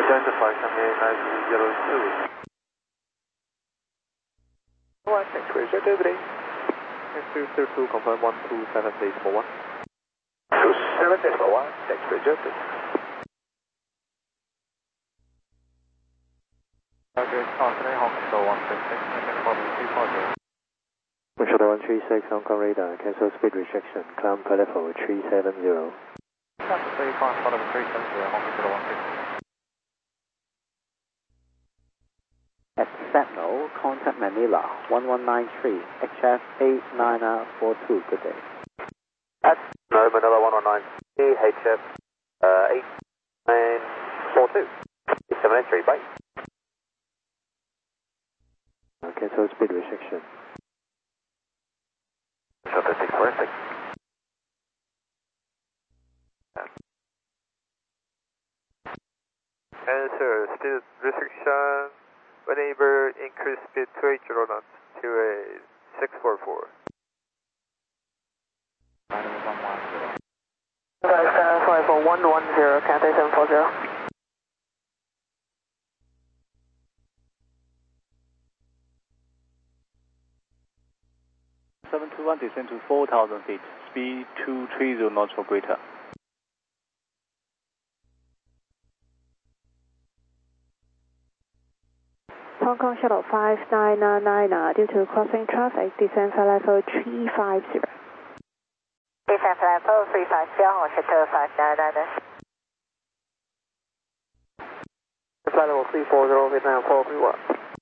identify Kanye 902. 1, thanks for your good day. 202, confirm 127.1. 27.1, thanks for your good. Roger, Austin, Hong Kong 136, inform 240. Shuttle 136, Hong Kong radar, cancel speed restriction, climb per level 370. Delta 3, climb per level 370, Hong Kong Shuttle 136. At Sentinel, contact Manila 1193, HF 89942, good day. At no, Manila 119, HF 8942. 783, bye. Cancel speed restriction. Shuttle 646. Answer, speed restriction. Enable increase speed to 80 knots to a 644. 54110, Cathay 740. Descend to 4,000 feet, speed 230 knots or greater. Hong Kong Shuttle 5999, due to crossing traffic, descend flight level 350. Descend flight level 350, on Shuttle 5999. Flight level 340, Vietnam 431.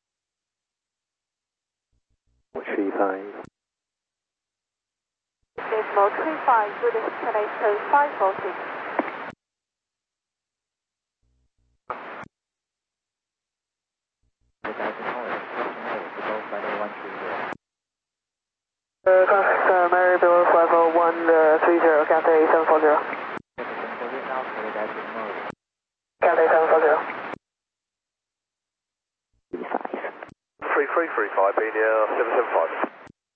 35. Decimal 35, good destination 540. Maryville 50130, Cathay 740. Cathay 740. 3335, being 775.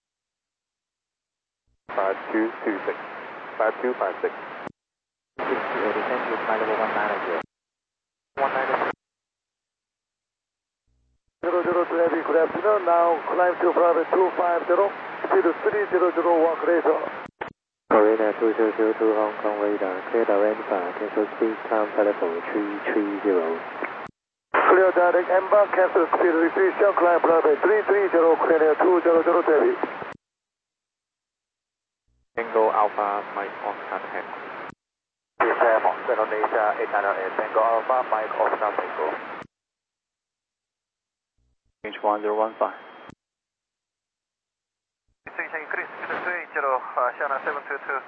5226. 5256. Descend to flight level 190. 190. 002 Heavy, good afternoon. Now climb to Bravo 250, speed 300, walk laser. Korea 2002 Hong Kong radar, clear direct fire, cancel speed, climb per level 330. Clear direct embark, cancel speed restriction, climb Bravo 330, clear 200 Heavy. Tango Alpha, Mike Oscar Tango. Descend Indonesia 898, Tango Alpha, Mike Oscar Tango. Range 1015. Station increase, speed 280, Shanna 722.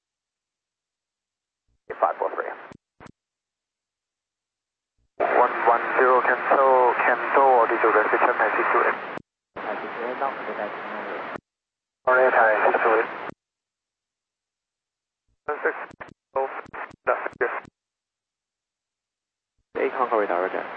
543. 110, cancel, altitude restriction, taxi to it. Alright, taxi to it. 6, that's good. 8 Hong Kong radar, roger.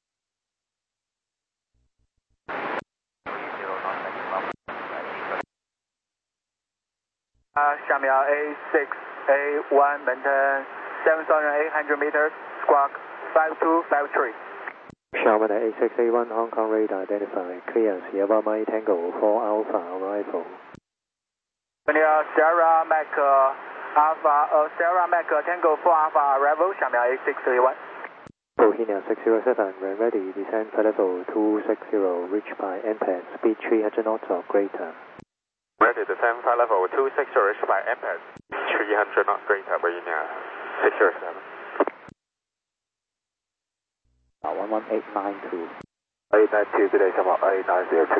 Shamia A6, A1, maintain 7,800 meters, squawk 5253. Xiamen A6A1 Hong Kong radar, identify, clearance, Yava Mike Tango 4 Alpha, arrival. Sierra Mac Alpha, Sierra Mac Tango 4 Alpha, arrival, Shamia A6A1. Bohemia 607, when ready, descend per level 260, reach by MPAD, speed 300 knots or greater. Ready, descend flight level 260, reach by MPAD, 300 knots greater, Bohemia 607. 11892. 892, good day, come on, 8902.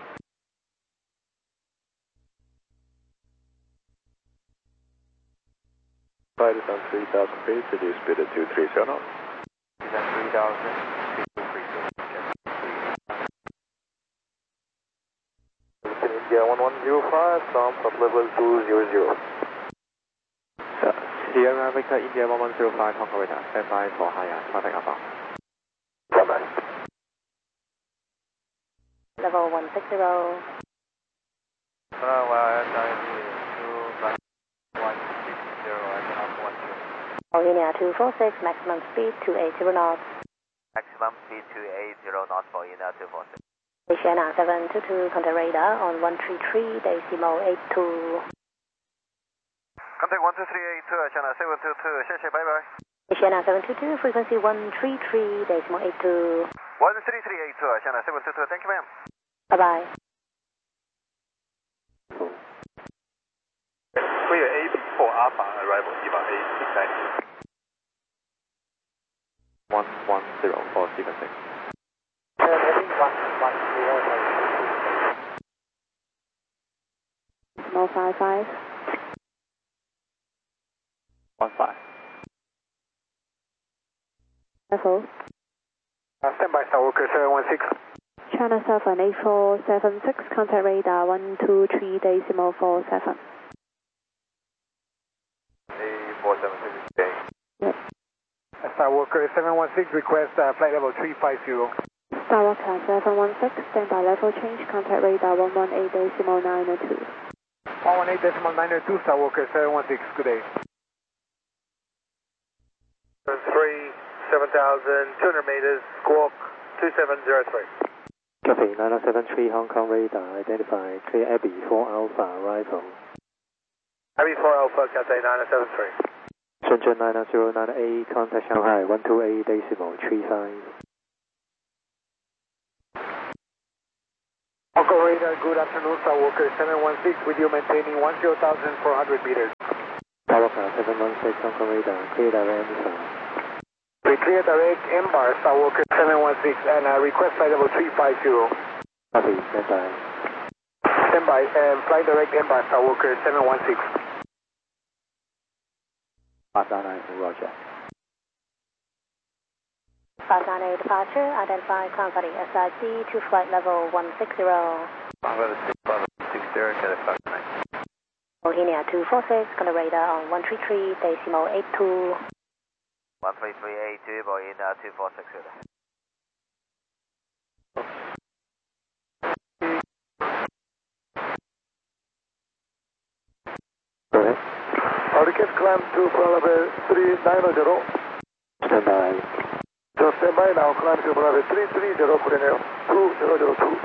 Flight is on 3,000 feet, reduce speed at 230 knots. Descend 3,000, speed 230. India 1105, climb top level 200. Sierra Victor India 1105, Hong Kong radar, stand by for higher traffic outbound. Bye-bye. Level 160. Bohemia 246, maximum speed 280 knots. Maximum speed 280 knots for India 246. China 722, contact radar on 133, decimal 82. Contact 12382, China 722, 谢谢，拜拜。 China 722, frequency 133, decimal 82. 13382, China 722, thank you, ma'am. Bye bye. We are AB4 Alpha arrival, EVA A690. 110 sequencing. 055. 15. Level. Stand by, Skywalker 716. China 78476, contact radar 123 decimal 47. A476, okay. Skywalker 716, request flight level 350. Skywalker 716, standby level change, contact radar 118 decimal 902. 118 decimal 902, Skywalker 716, good day. 7,200 meters, squawk 2703. Copy 9073 Hong Kong radar, identify clear Abbey 4 Alpha arrival. Abbey 4 Alpha, Cathay 973. Shenzhen 99098, contact Shanghai 128 decimal 35. Hong Kong radar, good afternoon, Skywalker 716, with you maintaining 10,400 meters. Skywalker 716 Hong Kong radar, clear direct Amazon. We clear direct MBAR, Skywalker 716, and request flight level 350. Copy, standby. Standby, flight direct MBAR, Skywalker 716. 899, Roger. 598 departure, identify climb body SIC to flight level 160. Bangladesh 6560, Cathay 59. Bohemia 246, contact radar on 133, decimal 82. 13382, Bohemia 2460. Go ahead. Request climb to Bravo 390. Standby. So stand by now, climb to Bravo 330, Cornell 2002.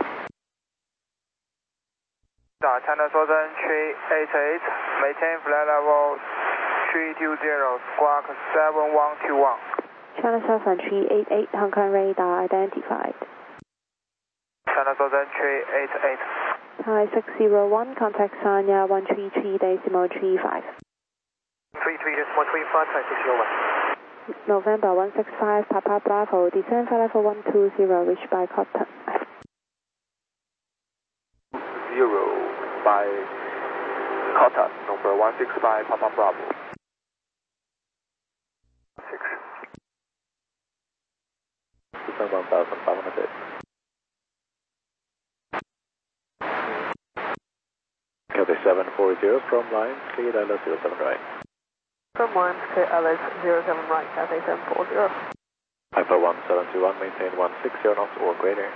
China Southern 388, maintain flight level 320, squawk 7121. China 7388, Hong Kong radar identified. China Southern 388. Thai 601, contact Sanya 133 decimal 35. 33 decimal 35, Thai 601. November 165, Papa Bravo, descend flight level 120, reached by Cotton. 0 by Qatar, number 165, Papa Bravo. 6. Descend 1500. Copy 740 from line, clear dial 07 right. From 1, clear LS 07 right, Cathay 740. Alpha 1721, maintain 160 knots or greater.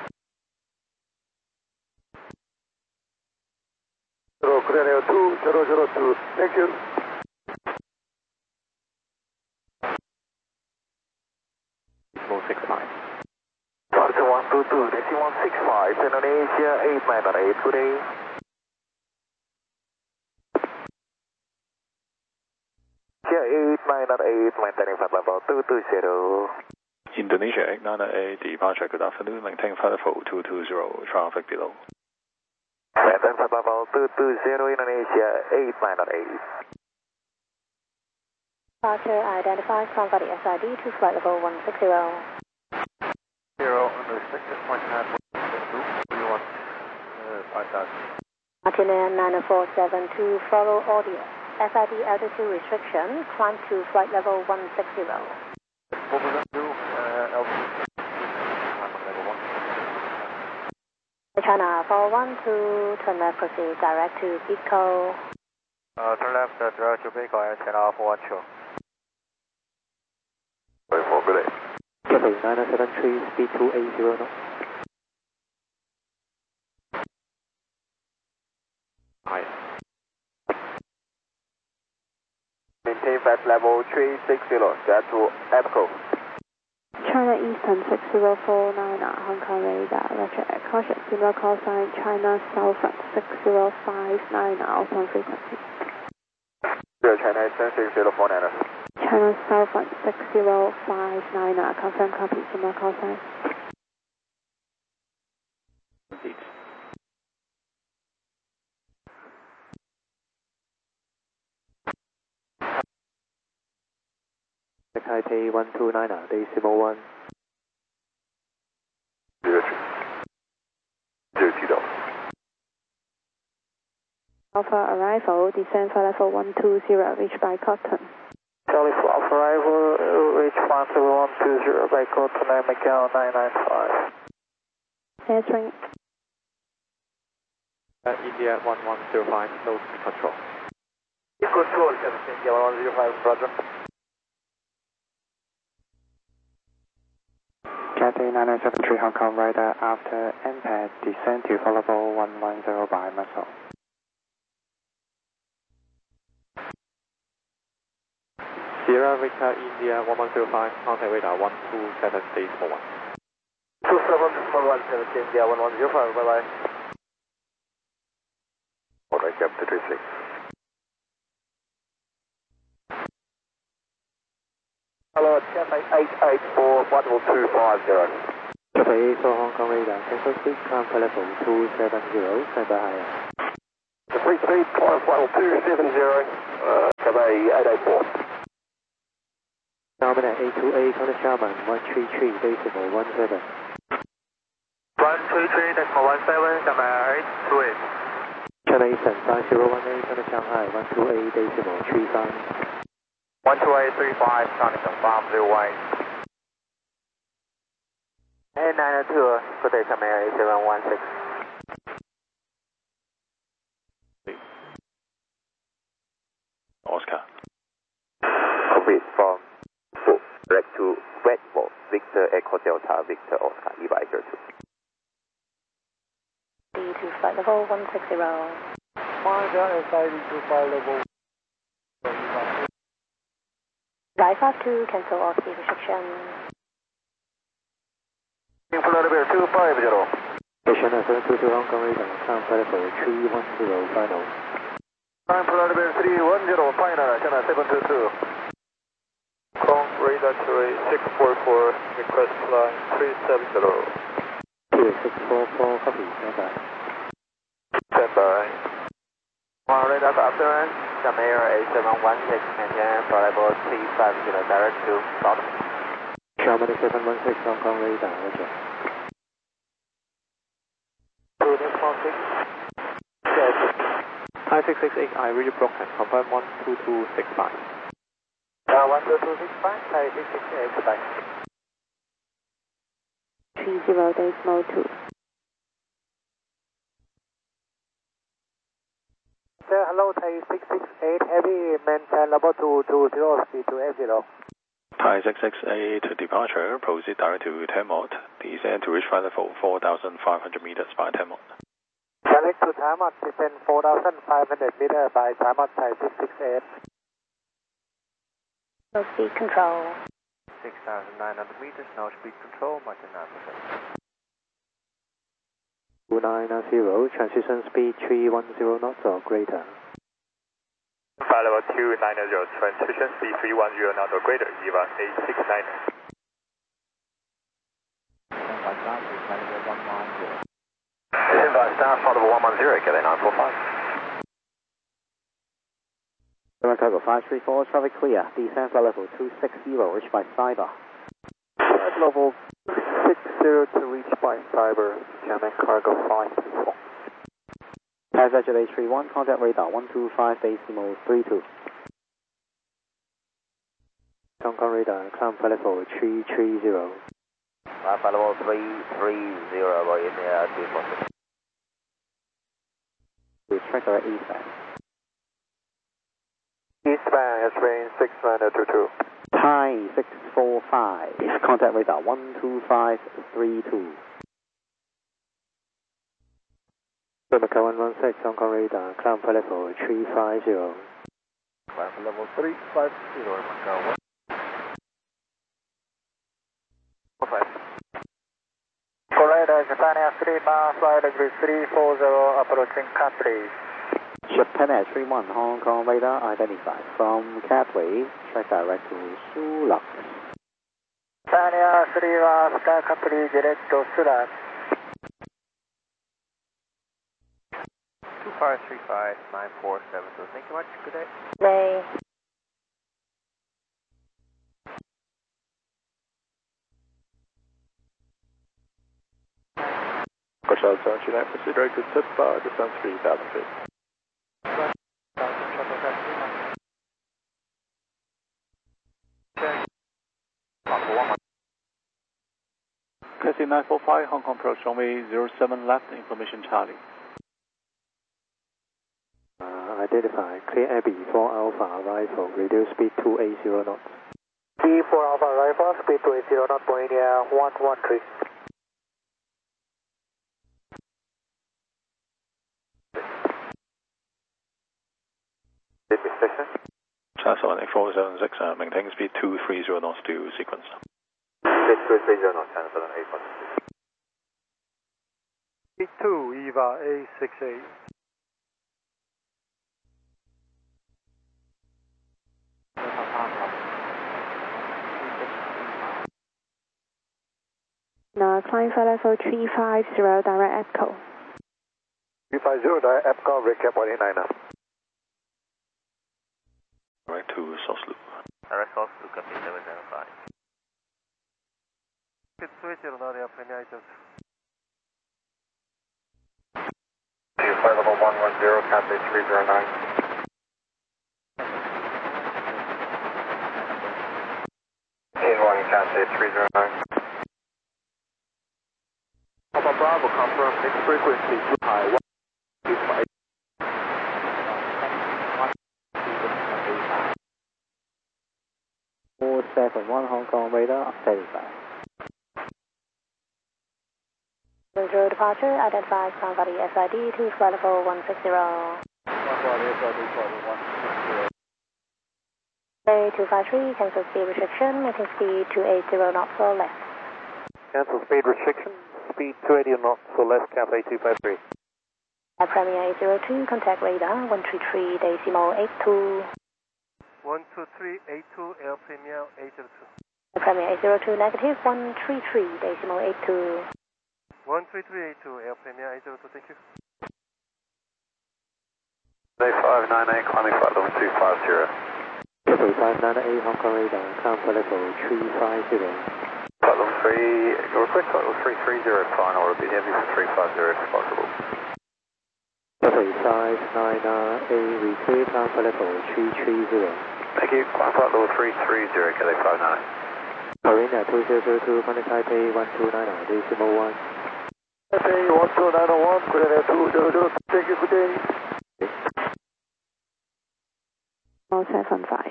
Cornell 2002, thank you. Decimal 65. Departure 122, decimal 65, Indonesia 898, good day. Indonesia 898, maintaining flight level 220. Indonesia 898, departure, good afternoon, maintain flight level 220, traffic below. Maintain flight level 220, Indonesia 898. Departure, identify climb body SID to flight level 160. 0, unrestricted, point 942, we want 5000. Martina 90472, follow audio. SID altitude restriction, climb to flight level 160. What was that do? Altitude. I'm on level 1. China 412, turn left, proceed direct to Pico. Turn left, direct to Pico, and turn off 12. Very full, good day. Copy 9073, speed 280 knots. Hi. Maintain flight level 360, get to Echo. China Eastern 6049, Hong Kong radar, Roger. Caution, similar call sign, China Southern 6059, Auckland frequency. China Eastern 6049. China Southern 6059, confirm copy, similar call sign. Taipei 129, decimal 1. 0 Alpha arrival, descend for level 120, reached by Cotton. Charlie for Alpha arrival, reach 17120 by Cotton, Macau 995. Answering. India 1105, no speed control. Control, India 1105, roger. Cathay 9973 Hong Kong radar after impact, descend to level 110 by muscle. Sierra Victor India 1105, contact radar 127 decimal 1. 27 India 1105, bye bye. Alright, Captain 36. Hello, Cathay 884, 12250. Cathay 84 Hong Kong radar, cancel speed, climb for level 270, stand by higher. Free speed, climb level 270, Cathay 884. Sharman at 828, contact Sharman 133, decimal 17. 133 decimal 17, Shanghai 828. China Eastern 5018, contact Shanghai 128, decimal 35. 12835, Connington Farm 01. 992, good day, Shanghai 8716. Oscar. Copy from Black to Red Ball, Victor Echo Delta, Victor Oscar, EVA 02. D to flight level 160. Manga SID to flight level. Flight 52, cancel all speed restriction. Flight level 250. Station 722 Hong Kong radar, climb for level 310 final. Climb flight level 310, final, China 722. Kong radar terrain 644, request flying 370. 2644, copy, stand by. Stand by. Radar after Shanghai 8716, maintain flight level 350, direct to South. Sharman 716 Hong Kong radar, roger. 5668, I read your broadcast, confirm 12265. 12265, Thai 668, goodbye. 30 decimal 2. Hello, Thai 668, heavy, maintain level 220, speed to F0. Thai 668 to departure, proceed direct to Tamot, descend to reach flight level 4,500 meters by Tamot. Select to Tamot, descend 4,500 meters by Tamot, Thai 668. No speed control. 6,900 meters, no speed control, margin 9%. 2990, transition speed 310 knots or greater. Flight level 290, transition speed 310 knot or greater, EVA 869. Stand by staff, flight level 110, Cathay 945. Cargo 534, traffic clear, descend flight level 260, reach by Cyber. Flight level 60 to reach by Cyber, German cargo 534. Passage at H31, contact radar 125 decimal 32. Hong Kong radar, climb flight level 330. Flight level 330, in the air, 246. With tracker at eastbound. Eastbound, S-Range 6922. Thai 645, contact radar 12532. Macau 116, Hong Kong radar, climb for level 350. Climb for level 350, Macau 1. Japan 31, flight degree 340, approaching Catley. Japan Air 31, Hong Kong radar identified from Catley, track direct to Sulak. Japan 31, Sky Catley, direct to Sulak. 2535-947, thank you much, good day. Day. Hotel Charlie United, proceed direct to Titba, distance 3,000 feet. KC 945, Hong Kong approach runway 07 left, information Charlie. Identify, clear Abbey 4 Alpha, arrival, reduce speed 280 knots. B4 Alpha arrival, speed 280 knots, Boeing 113. Transfer 476, maintain speed 230 knots to sequence. Speed 230 knots, transfer 846. Speed 2, EVA A68. Now climb flight level 350, direct EPCO. 350, direct EPCO, recap 189. Direct to Source Loop. Direct Source Loop, copy 775. Speed 280, now the airplane is 25 level 110, Cathay 309. Cathay 309. Papa Bravo, confirm next frequency, too high, 125. 471 Hong Kong radar, identified. Zero departure, identified somebody SID to flight level 160. Bay 253, cancel speed restriction, making speed 280 knots or less. Cancel speed restriction, speed 280 knots or less, Cathay 253. Air Premier 802, contact radar 133.82. 12382, Air Premier 802. Air Premier 802, negative 133.82. 13382, Air Premier 802, thank you. 598, climbing flight level 250. Cathay 598 Hong Kong radar, climb flight level 350. Flight level 3, request flight level 330, final, repeat heavy for 350 if possible. Cathay 598, we clear climb flight level 330. Thank you, climb flight level 330, Cathay 598. Marina 2002, contact Taipei 1299, 1. Cathay 12901, good day 200, thank you, good day. 075.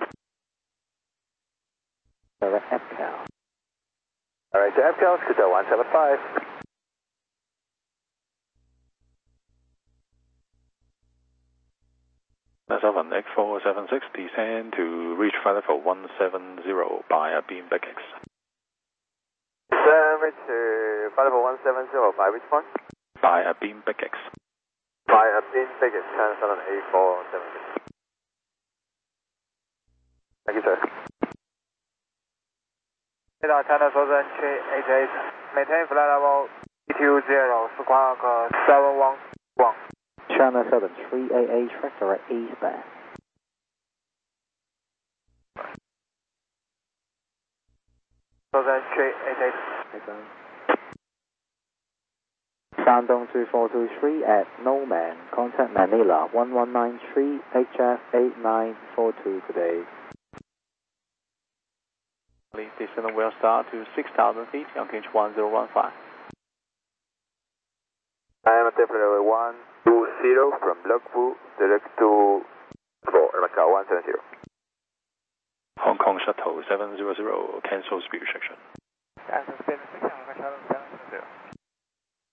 Direct EPCO. Alright, to EPCO, Scudo 175. Seven X476, descend to reach flight level 170 by a beam back X. Descend to flight level 170 by which point? By a beam back X. By a beam back X, transfer on A476. Thank you, sir. Radar China Southern 388, maintain flight level 320, squawk 711. China 7388, track direct eastbound. Southern 388. Shandong 2423 at Noman, contact Manila 1193 HF 8942 today. Descent will start to 6,000 feet, on gauge 1015. I am at level 120 from Logbu, direct to Macau 170. Hong Kong Shuttle 700, cancel speed restriction. Cancel speed restriction, Hong Kong Shuttle 700.